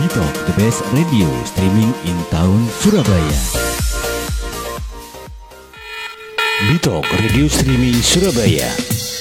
Bitalk, the best radio streaming in town Surabaya. Bitalk Radio Streaming Surabaya.